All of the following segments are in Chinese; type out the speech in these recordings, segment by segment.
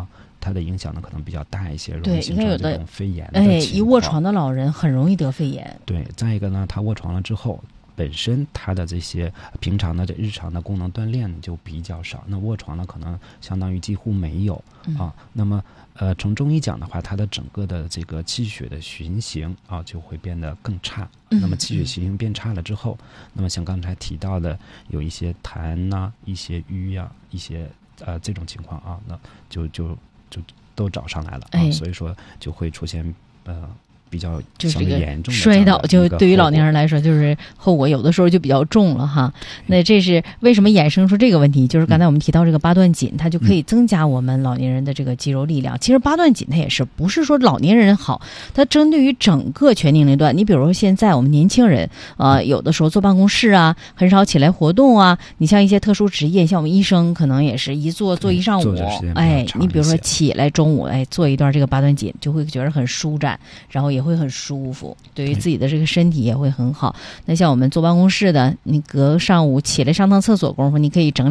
啊，它的影响呢可能比较大一些，容易形成这种肺炎的情况。 一卧床的老人很容易得肺炎。 对，再一个呢，他卧床了之后，本身他的这些平常的日常的功能锻炼就比较少，那卧床呢可能相当于几乎没有啊。那么从中医讲的话，它的整个的这个气血的循行啊就会变得更差。那么气血循行变差了之后，那么像刚才提到的有一些痰呐、一些瘀啊、一些这种情况啊，那就都找上来了啊。所以说就会出现比较相对严重的摔倒，就对于老年人来说，就是后果有的时候就比较重了哈。那这是为什么衍生出这个问题？就是刚才我们提到这个八段锦，它就可以增加我们老年人的这个肌肉力量。其实八段锦它也是不是说老年人好，它针对于整个全年龄段。你比如说现在我们年轻人有的时候坐办公室啊，很少起来活动啊。你像一些特殊职业，像我们医生可能也是一坐一上午。你比如说起来中午做一段这个八段锦，就会觉得很舒展，然后也会很舒服，对于自己的这个身体也会很好。那像我们坐办公室的，你隔上午起来上趟厕所功夫，你可以整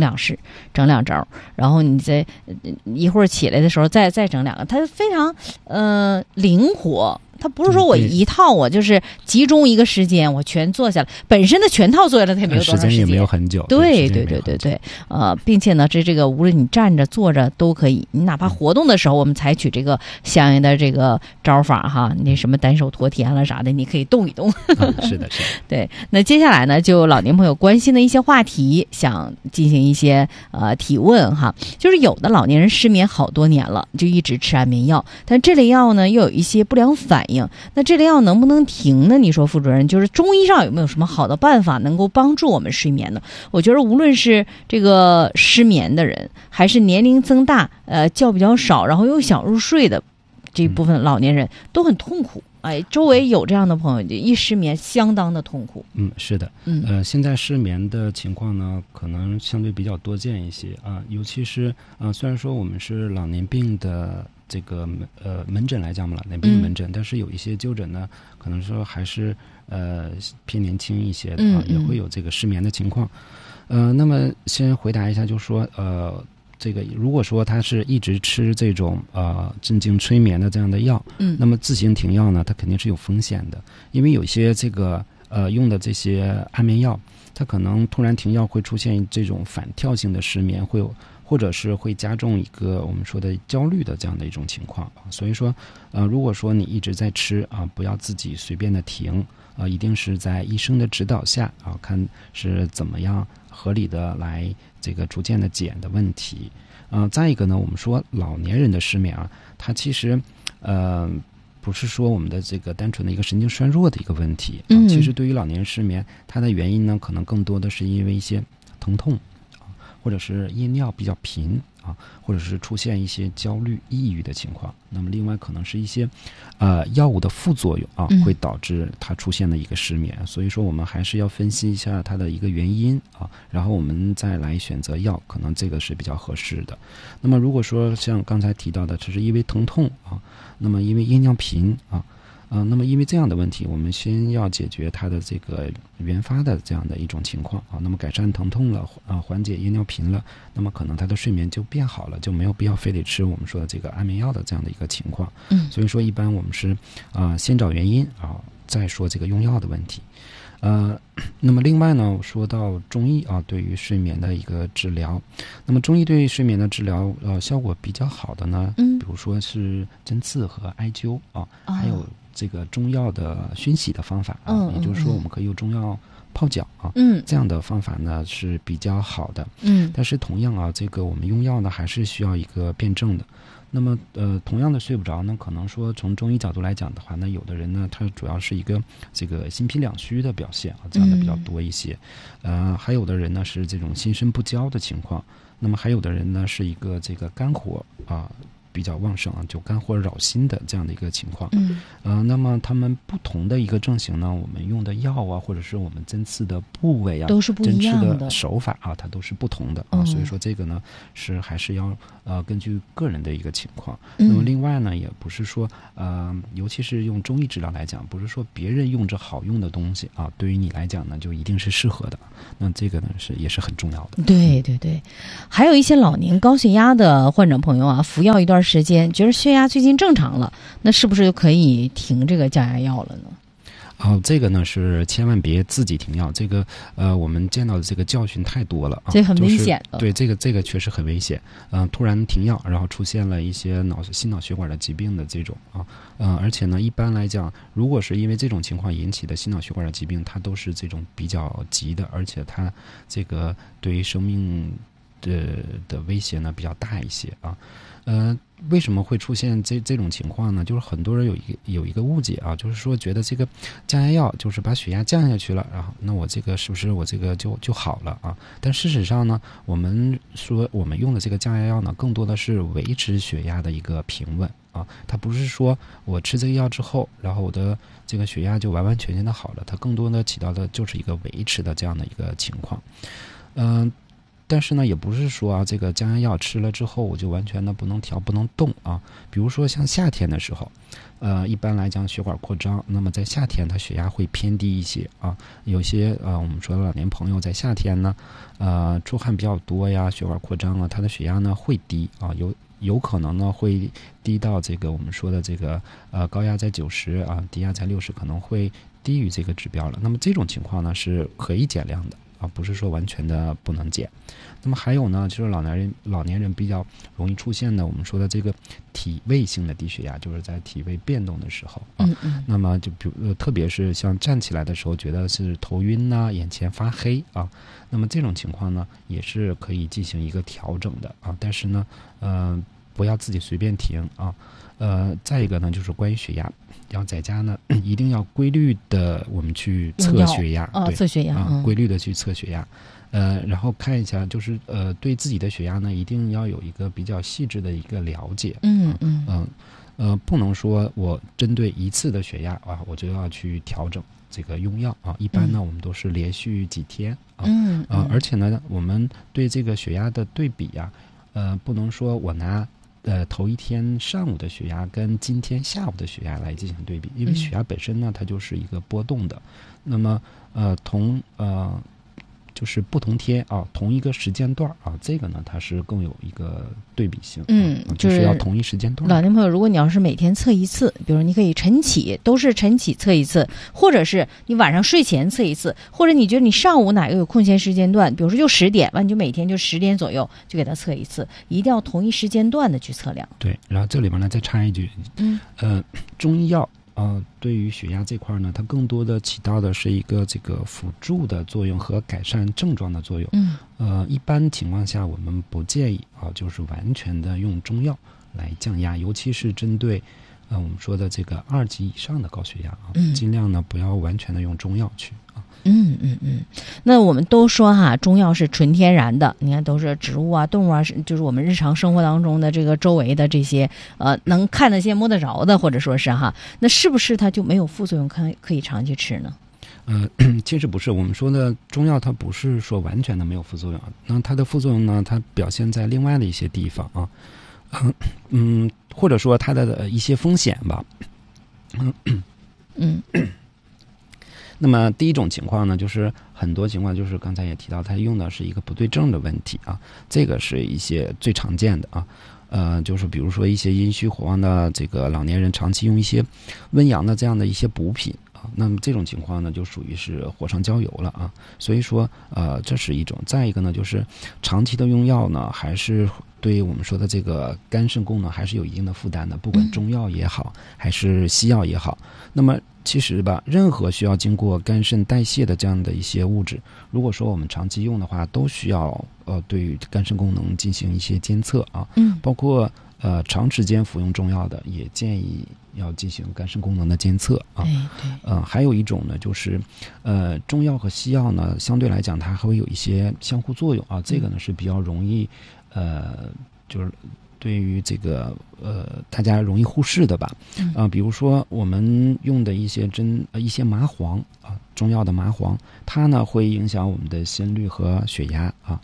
2招，然后你再一会儿起来的时候再整2个，它非常灵活。它不是说我一套我就是集中一个时间我全做下来，本身的全套做下来它也没有多长时间， 时间也没有很久。 对，并且呢这个无论你站着坐着都可以，你哪怕活动的时候我们采取这个相应的这个招法哈，你什么单手托天了啥的，你可以动一动。 是的对。那接下来呢，就老年朋友关心的一些话题想进行一些提问哈。就是有的老年人失眠好多年了，就一直吃安眠药，但这类药呢又有一些不良反应，那这类药能不能停呢？你说副主任，就是中医上有没有什么好的办法能够帮助我们睡眠呢？我觉得无论是这个失眠的人，还是年龄增大觉比较少然后又想入睡的这部分老年人都很痛苦。周围有这样的朋友，一失眠相当的痛苦。 是的。现在失眠的情况呢可能相对比较多见一些啊，尤其是虽然说我们是老年病的这个门诊来讲嘛，老年病门诊，但是有一些就诊呢可能说还是偏年轻一些的也会有这个失眠的情况。那么先回答一下，就是说这个如果说他是一直吃这种镇静催眠的这样的药，那么自行停药呢，它肯定是有风险的，因为有些这个用的这些安眠药，它可能突然停药会出现这种反跳性的失眠，或者是会加重一个我们说的焦虑的这样的一种情况。所以说如果说你一直在吃不要自己随便的停一定是在医生的指导下看是怎么样合理的来这个逐渐的减的问题。再一个呢，我们说老年人的失眠它其实不是说我们的这个单纯的一个神经衰弱的一个问题。其实对于老年人失眠，它的原因呢可能更多的是因为一些疼痛或者是夜尿比较频或者是出现一些焦虑抑郁的情况。那么另外可能是一些药物的副作用会导致它出现的一个失眠。所以说我们还是要分析一下它的一个原因然后我们再来选择药，可能这个是比较合适的。那么如果说像刚才提到的只是因为疼痛那么因为夜尿频那么因为这样的问题，我们先要解决它的这个原发的这样的一种情况那么改善疼痛了缓解夜尿频了，那么可能他的睡眠就变好了，就没有必要非得吃我们说的这个安眠药的这样的一个情况。所以说一般我们是先找原因再说这个用药的问题。那么另外呢，说到中医对于睡眠的一个治疗，那么中医对于睡眠的治疗效果比较好的呢，比如说是针刺和艾灸还有这个中药的熏洗的方法也就是说我们可以用中药泡脚这样的方法呢是比较好的。但是同样这个我们用药呢还是需要一个辩证的。那么同样的睡不着呢，可能说从中医角度来讲的话，那有的人呢他主要是一个这个心脾两虚的表现这样的比较多一些。还有的人呢是这种心肾不交的情况，那么还有的人呢是一个这个肝火比较旺盛就肝火扰心的这样的一个情况。那么他们不同的一个症型呢，我们用的药或者是我们针刺的部位都是不一样的， 针刺的手法它都是不同的所以说这个呢是还是要根据个人的一个情况。那么另外呢，也不是说尤其是用中医治疗来讲，不是说别人用着好用的东西对于你来讲呢就一定是适合的。那这个呢也是很重要的。 对，还有一些老年高血压的患者朋友服药一段时间，觉得血压最近正常了，那是不是就可以停这个降压药了呢？ 这个呢是千万别自己停药，这个我们见到的这个教训太多了啊， 这很危险的。 对，这个确实很危险。突然停药，然后出现了一些心脑血管的疾病的这种啊，而且呢，一般来讲，如果是因为这种情况引起的心脑血管的疾病，它都是这种比较急的，而且它这个对于生命的威胁呢比较大一些啊。为什么会出现这种情况呢？就是很多人有一个误解啊，就是说觉得这个降压药就是把血压降下去了，然后那我这个是不是我这个就好了啊？但事实上呢，我们说我们用的这个降压药呢，更多的是维持血压的一个平稳啊，它不是说我吃这个药之后，然后我的这个血压就完完全全的好了，它更多的起到的就是一个维持的这样的一个情况。但是呢，也不是说啊，这个降压药吃了之后我就完全的不能调不能动啊。比如说像夏天的时候，一般来讲血管扩张，那么在夏天它血压会偏低一些啊。有些我们说的老年朋友在夏天呢，出汗比较多呀，血管扩张啊，他的血压呢会低啊，有可能呢会低到这个我们说的这个高压在90啊，低压在60，可能会低于这个指标了。那么这种情况呢是可以减量的。不是说完全的不能减。那么还有呢，就是老年人比较容易出现的，我们说的这个体位性的低血压，就是在体位变动的时候啊。那么就比如特别是像站起来的时候，觉得是头晕呐、眼前发黑啊。那么这种情况呢，也是可以进行一个调整的啊。但是呢，不要自己随便停啊。再一个呢，就是关于血压，要在家呢一定要规律的我们去测血压， 测血压规律的去测血压，然后看一下，就是对自己的血压呢，一定要有一个比较细致的一个了解，不能说我针对一次的血压啊，我就要去调整这个用药啊。一般呢，我们都是连续几天啊，而且呢，我们对这个血压的对比啊，不能说我拿头一天上午的血压跟今天下午的血压来进行对比，因为血压本身呢，它就是一个波动的。那么就是不同天啊，同一个时间段啊，这个呢它是更有一个对比性。就是要同一时间段。 老年朋友，如果你要是每天测一次，比如你可以晨起，都是晨起测一次，或者是你晚上睡前测一次，或者你觉得你上午哪个有空闲时间段，比如说就10点，完你就每天就10点左右就给他测一次，一定要同一时间段的去测量。 对，然后这里面呢再插一句，中医药。对于血压这块呢，它更多的起到的是一个这个辅助的作用和改善症状的作用。一般情况下我们不建议就是完全的用中药来降压，尤其是针对我们说的这个2级以上的高血压啊，尽量呢不要完全的用中药去啊。 那我们都说哈，中药是纯天然的，你看都是植物啊、动物啊，就是我们日常生活当中的这个周围的这些能看得见摸得着的，或者说是哈，那是不是它就没有副作用，可以长期吃呢？ 其实不是，我们说的中药它不是说完全的没有副作用，那它的副作用呢，它表现在另外的一些地方啊，或者说它的一些风险吧。那么第一种情况呢，就是很多情况就是刚才也提到，它用的是一个不对症的问题啊，这个是一些最常见的啊，就是比如说一些阴虚火旺的这个老年人长期用一些温阳的这样的一些补品啊，那么这种情况呢，就属于是火上浇油了啊。所以说这是一种。再一个呢，就是长期的用药呢，还是对于我们说的这个肝肾功能还是有一定的负担的，不管中药也好，还是西药也好。那么其实吧，任何需要经过肝肾代谢的这样的一些物质，如果说我们长期用的话，都需要对于肝肾功能进行一些监测啊。包括长时间服用中药的，也建议要进行肝肾功能的监测啊。还有一种呢，就是中药和西药呢，相对来讲它还会有一些相互作用啊。这个呢是比较容易就是对于这个大家容易忽视的吧。比如说我们用的一些麻黄啊，中药的麻黄，它呢会影响我们的心率和血压啊。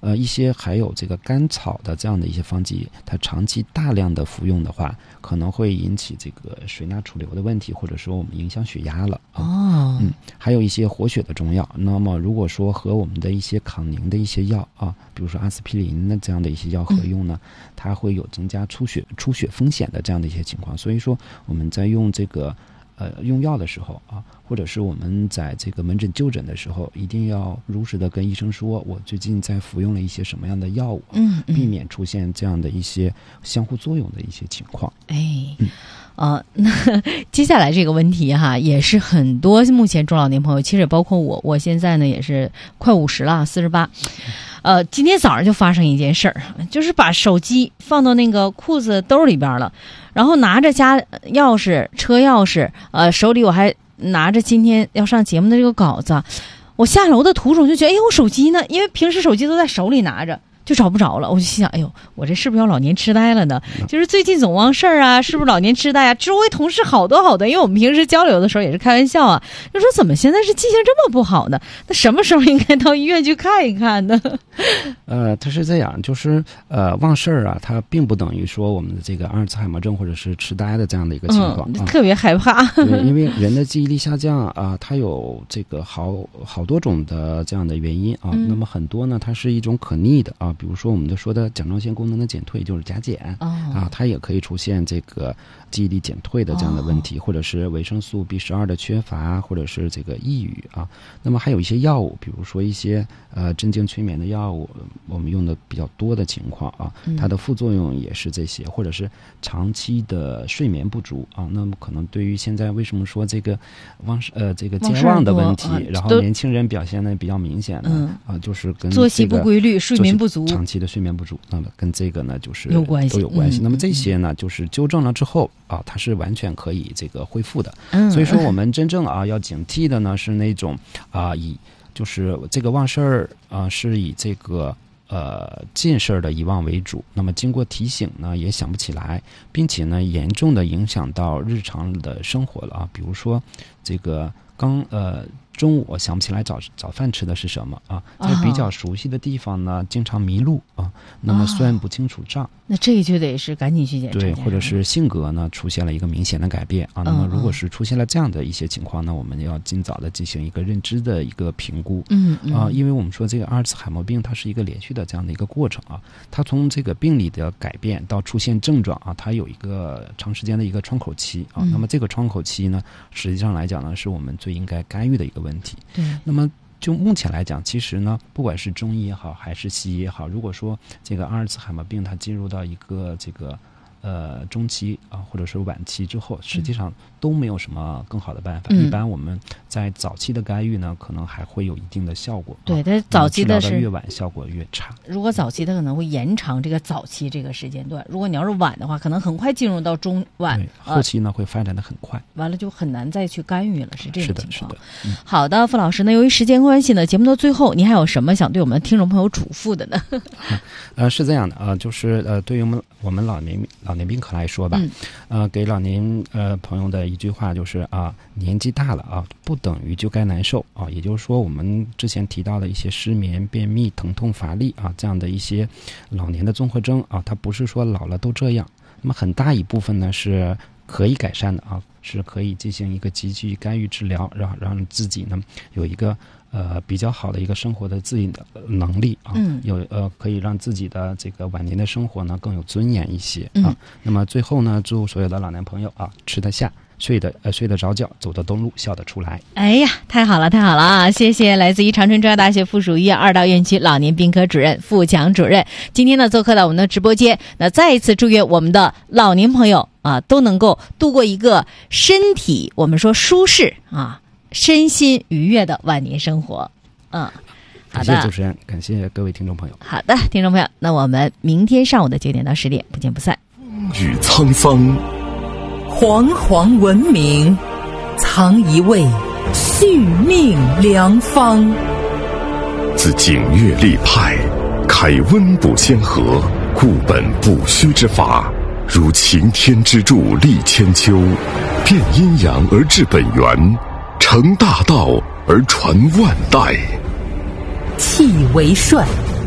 一些还有这个甘草的这样的一些方剂，它长期大量的服用的话，可能会引起这个水钠储留的问题，或者说我们影响血压了啊。还有一些活血的中药，那么如果说和我们的一些抗凝的一些药啊，比如说阿司匹林的这样的一些药合用呢，它会有增加出血风险的这样的一些情况。所以说我们在用这个用药的时候啊，或者是我们在这个门诊就诊的时候，一定要如实的跟医生说，我最近在服用了一些什么样的药物，避免出现这样的一些相互作用的一些情况。 那接下来这个问题哈，也是很多目前中老年朋友，其实也包括我现在呢也是快50了，48。今天早上就发生一件事儿，就是把手机放到那个裤子兜里边了，然后拿着家钥匙、车钥匙，手里我还拿着今天要上节目的这个稿子。我下楼的途中就觉得，我手机呢？因为平时手机都在手里拿着，就找不着了。我就心想，我这是不是要老年痴呆了呢？就是最近总忘事儿啊，是不是老年痴呆啊？周围同事好多，因为我们平时交流的时候也是开玩笑啊，就说怎么现在是记性这么不好呢？那什么时候应该到医院去看一看呢？ 它是这样，就是忘事儿啊，它并不等于说我们的这个阿尔茨海默症或者是痴呆的这样的一个情况， 特别害怕。 对，因为人的记忆力下降啊，它有这个好多种的这样的原因啊。那么很多呢，它是一种可逆的啊，比如说我们说的甲状腺功能的减退，就是甲减啊，它也可以出现这个记忆力减退的这样的问题，或者是维生素 B12 的缺乏，或者是这个抑郁啊。那么还有一些药物，比如说一些镇静催眠的药物，我们用的比较多的情况啊，它的副作用也是这些，或者是长期的睡眠不足啊。那么可能对于现在为什么说这个这个健忘的问题，然后年轻人表现的比较明显的就是跟作息不规律、睡眠不足、 长期的睡眠不足，那么跟这个呢就是有关系， 都有关系。那么这些呢，就是纠正了之后啊，它是完全可以这个恢复的。所以说我们真正要警惕的呢是那种就是这个忘事儿是以这个近事儿的遗忘为主，那么经过提醒呢也想不起来，并且呢严重的影响到日常的生活了啊。比如说这个中午我想不起来早饭吃的是什么啊，在比较熟悉的地方呢经常迷路啊，那么算不清楚账， 那这就得是赶紧去检查。 对，或者是性格呢出现了一个明显的改变啊。那么如果是出现了这样的一些情况呢，我们要尽早的进行一个认知的一个评估。因为我们说这个阿尔茨海默病它是一个连续的这样的一个过程啊，它从这个病理的改变到出现症状啊，它有一个长时间的一个窗口期啊。那么这个窗口期呢，实际上来讲呢，是我们最应该干预的一个问题。 对， 那么就目前来讲，其实呢，不管是中医也好，还是西医也好，如果说这个阿尔茨海默病它进入到一个这个中期啊，或者是晚期之后，实际上都没有什么更好的办法。一般我们在早期的干预呢，可能还会有一定的效果。 对，但早期的是越晚效果越差。 如果早期的可能会延长这个早期这个时间段，如果你要是晚的话，可能很快进入到中晚， 后期呢会发展的很快， 完了就很难再去干预了，是这种情况。 是的。 好的，傅老师，那由于时间关系呢，节目的最后，您还有什么想对我们听众朋友嘱咐的呢？ 是这样的啊，就是对于我们老年病科来说吧，给老年朋友的一句话就是年纪大了啊，不等于就该难受啊。也就是说，我们之前提到的一些失眠、便秘、疼痛、乏力啊这样的一些老年的综合征啊，它不是说老了都这样。那么很大一部分呢是可以改善的啊，是可以进行一个积极干预治疗，让自己呢有一个比较好的一个生活的自己的能力啊，可以让自己的这个晚年的生活呢更有尊严一些啊。那么最后呢，祝所有的老年朋友吃得下，睡得着觉，走得东路，笑得出来。 哎呀，太好了啊！谢谢来自于长春专业大学附属医院2道院区老年病科主任傅强主任，今天呢做客到我们的直播间。那再一次祝愿我们的老年朋友都能够度过一个身体我们说舒适身心愉悦的晚年生活。好的， 感谢主持人，感谢各位听众朋友。 好的，听众朋友，那我们明天上午的9点到10点不见不散。 风雨沧桑， 煌煌文明，藏一位续命良方。 自景岳立派，开温补先河、固本补虚之法，如擎天之柱立千秋，变阴阳而治本源，成大道而传万代。 气为帅，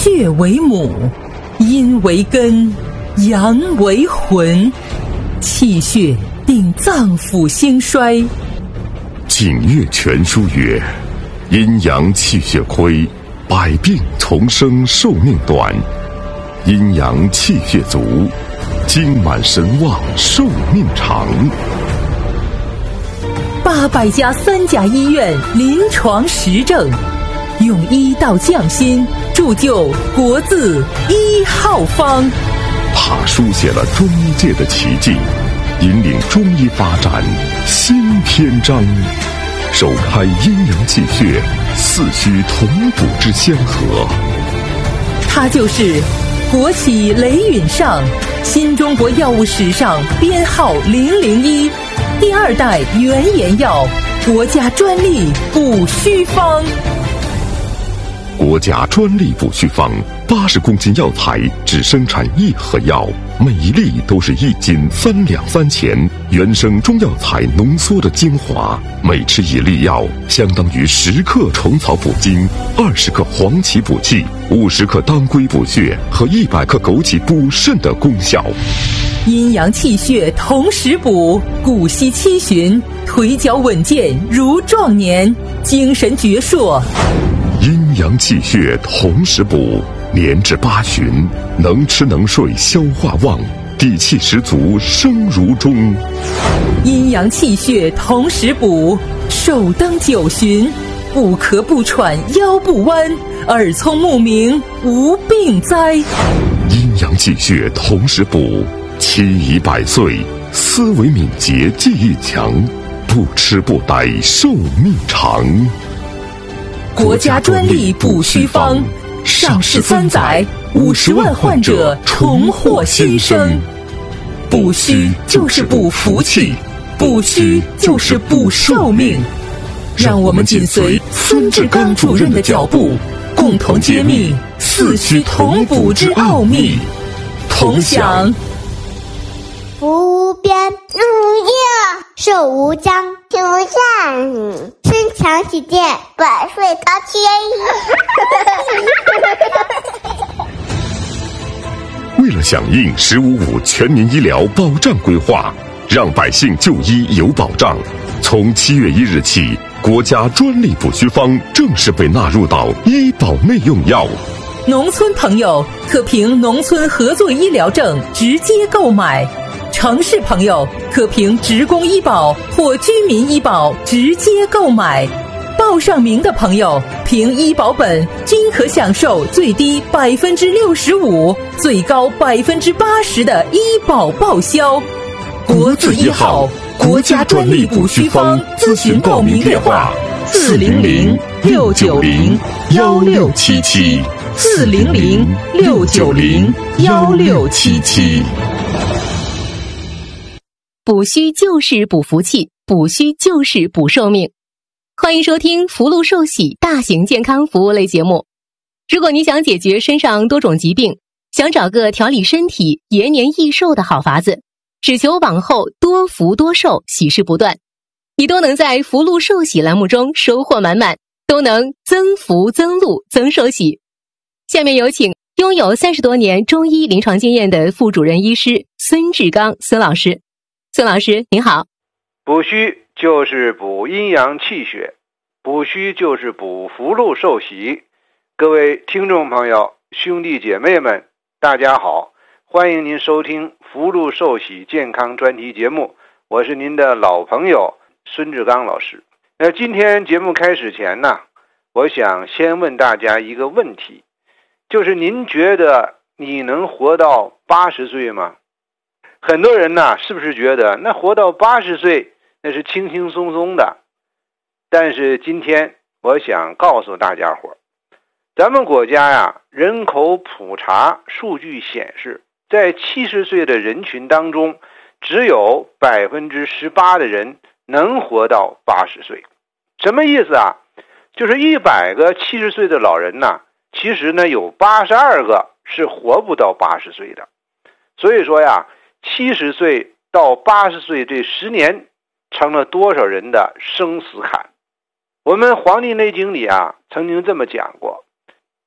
血为母，阴为根，阳为魂，气血定脏腑兴衰。 景岳全书曰：阴阳气血亏，百病丛生，寿命短；阴阳气血足，精满神旺，寿命长。 800家3甲医院临床实证，用医道匠心，铸就国字1号方。 他书写了中医界的奇迹，引领中医发展新篇章，首开阴阳气血四虚同补之先河。 他就是国企雷允上，新中国药物史上编号001，第2代原研药，国家专利补虚方。 国家专利补虚方，80公斤药材只生产1盒药，每一粒都是1斤3两3钱，原生中药材浓缩的精华，每吃1粒药，相当于10克虫草补精，20克黄芪补气，50克当归补血和100克枸杞补肾的功效。 阴阳气血同时补，骨息七旬，腿脚稳健如壮年，精神矍铄。 阴阳气血同时补，年至8旬，能吃能睡，消化旺，底气十足，生如钟。 阴阳气血同时补，寿登9旬，不咳不喘，腰不弯，耳聪目明，无病灾。 阴阳气血同时补，期已100岁，思维敏捷，记忆强，不吃不呆，寿命长。 国家专利补虚方，上市3载，50万患者重获新生。补虚就是补福气，补虚就是补寿命。让我们紧随孙志刚主任的脚步，共同揭秘四虚同补之奥秘，同享福无边，日无夜，寿无疆，气无限，身强体健，百岁高天。为了响应“15+5”全民医疗保障规划，让百姓就医有保障，从7月1日起，国家专利补虚方正式被纳入到医保内用药。 农村朋友可凭农村合作医疗证直接购买，城市朋友可凭职工医保或居民医保直接购买。报上名的朋友凭医保本均可享受最低65%、最高80%的医保报销。国字1号，国家专利补虚方，咨询报名电话400-690-1677。400-690-1677。 补虚就是补福气，补虚就是补寿命。欢迎收听福禄寿喜大型健康服务类节目。如果你想解决身上多种疾病，想找个调理身体、延年益寿的好法子，只求往后多福多寿，喜事不断，你都能在福禄寿喜栏目中收获满满，都能增福增禄增寿喜。下面有请拥有30多年中医临床经验的副主任医师孙志刚孙老师。孙老师您好。 补虚就是补阴阳气血，补虚就是补福禄寿喜。各位听众朋友、兄弟姐妹们，大家好，欢迎您收听福禄寿喜健康专题节目，我是您的老朋友孙志刚老师。今天节目开始前呢，我想先问大家一个问题，就是您觉得你能活到80岁吗？很多人呢，是不是觉得那活到80岁那是轻轻松松的？但是今天我想告诉大家伙，咱们国家呀，人口普查数据显示，在70岁的人群当中，只有18%的人能活到80岁。什么意思啊？就是100个70岁的老人呢，其实呢有82个是活不到80岁的。所以说呀，70岁到80岁这10年成了多少人的生死坎。我们《黄帝内经》里啊曾经这么讲过，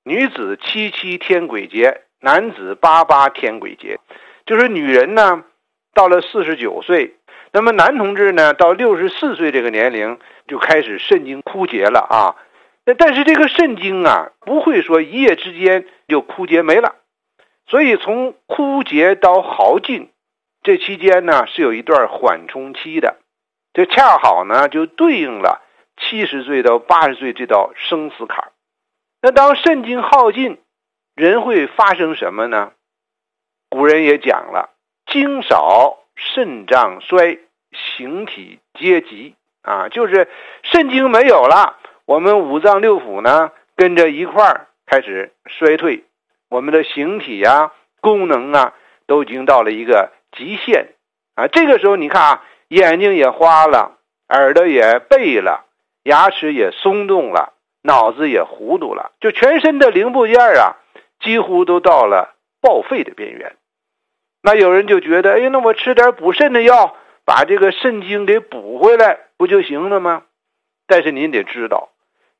女子77天癸劫，男子88天癸劫。就是女人呢到了49岁，那么男同志呢到64岁这个年龄就开始肾经枯竭了啊。但是这个肾经啊不会说一夜之间就枯竭没了，所以从枯竭到耗尽这期间呢是有一段缓冲期的，这恰好呢就对应了70岁到80岁这道生死坎。那当肾经耗尽，人会发生什么呢？古人也讲了，精少肾胀衰，形体皆急啊，就是肾经没有了，我们五脏六腑呢跟着一块儿开始衰退，我们的形体啊功能啊都已经到了一个极限啊。这个时候你看啊，眼睛也花了，耳朵也背了，牙齿也松动了，脑子也糊涂了，就全身的零部件啊几乎都到了报废的边缘。那有人就觉得，那我吃点补肾的药，把这个肾经给补回来不就行了吗？但是您得知道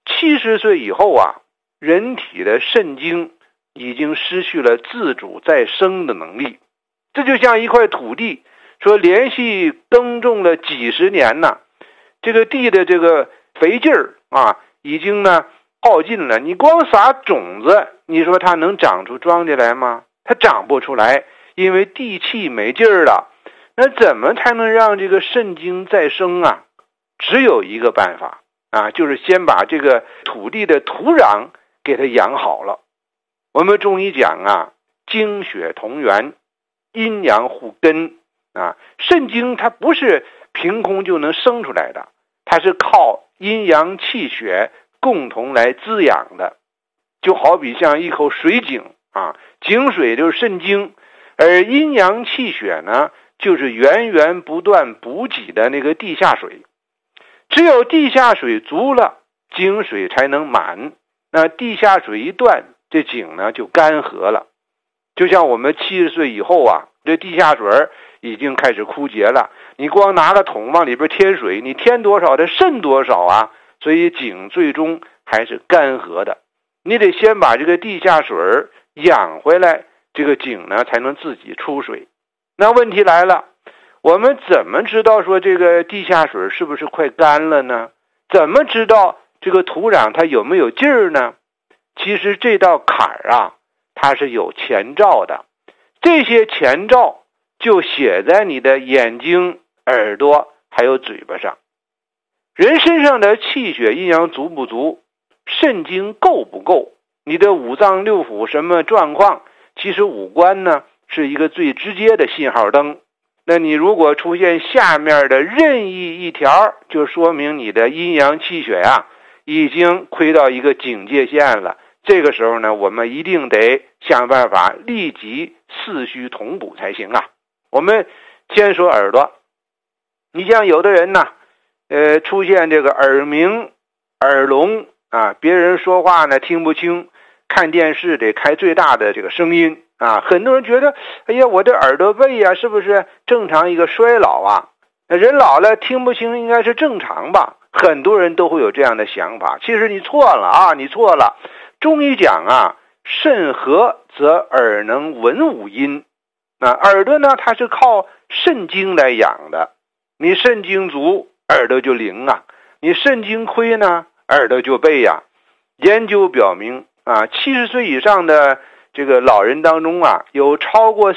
，70岁以后啊，人体的肾经已经失去了自主再生的能力。这就像一块土地，说连续耕种了几十年呢，这个地的这个肥劲儿啊已经呢耗尽了，你光撒种子，你说它能长出庄稼来吗？它长不出来，因为地气没劲儿了。那怎么才能让这个肾经再生啊？只有一个办法啊，就是先把这个土地的土壤给它养好了。我们中医讲啊，精血同源，阴阳互根啊。肾经它不是凭空就能生出来的，它是靠阴阳气血共同来滋养的。就好比像一口水井啊，井水就是肾经，而阴阳气血呢就是源源不断补给的那个地下水。只有地下水足了，井水才能满，那地下水一断，这井呢就干涸了。就像我们70岁以后啊，这地下水已经开始枯竭了，你光拿个桶往里边添水，你添多少它渗多少啊，所以井最终还是干涸的。你得先把这个地下水养回来，这个井呢才能自己出水。那问题来了，我们怎么知道说这个地下水是不是快干了呢？怎么知道这个土壤它有没有劲儿呢？其实这道坎儿啊，它是有前兆的，这些前兆就写在你的眼睛、耳朵还有嘴巴上。人身上的气血阴阳足不足，肾经够不够，你的五脏六腑什么状况，其实五官呢是一个最直接的信号灯。那你如果出现下面的任意一条，就说明你的阴阳气血啊已经亏到一个警戒线了。这个时候呢，我们一定得想办法立即四虚同补才行啊。我们先说耳朵，你像有的人呢出现这个耳鸣、耳聋啊，别人说话呢听不清，看电视得开最大的这个声音啊。很多人觉得，哎呀，我的耳朵背啊是不是正常一个衰老啊？人老了听不清应该是正常吧？很多人都会有这样的想法。其实你错了啊，你错了。中医讲啊，肾和则耳能闻五音。耳朵呢它是靠肾经来养的，你肾经足，耳朵就灵啊；你肾经亏呢，耳朵就背呀。研究表明啊，70岁以上的这个老人当中啊，有超过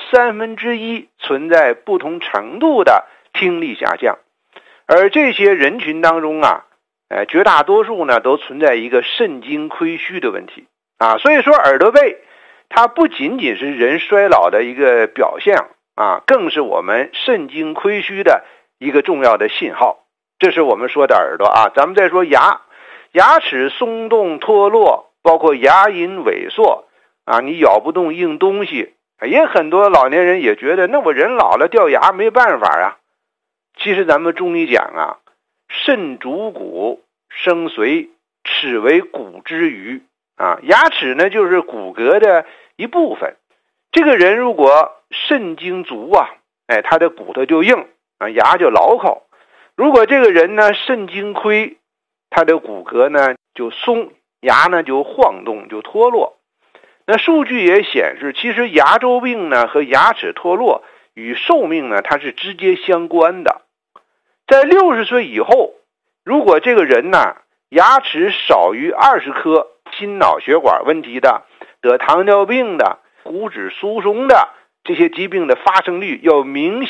1/3存在不同程度的听力下降，而这些人群当中啊，绝大多数呢都存在一个肾经亏虚的问题啊。所以说耳朵背它不仅仅是人衰老的一个表现啊，更是我们肾经亏虚的一个重要的信号。这是我们说的耳朵啊。咱们再说牙，牙齿松动脱落，包括牙龈萎缩啊，你咬不动硬东西，也很多老年人也觉得，那我人老了掉牙没办法啊。其实咱们中医讲啊，肾主骨，生髓，齿为骨之余啊。牙齿呢就是骨骼的一部分。这个人如果肾经足啊，他的骨头就硬啊，牙就牢靠。如果这个人呢肾经亏，他的骨骼呢就松，牙呢就晃动就脱落那数据也显示，其实牙周病呢和牙齿脱落与寿命呢它是直接相关的。在60岁以后，如果这个人呢牙齿少于20颗，心脑血管问题的、得糖尿病的、骨质疏松的这些疾病的发生率要明显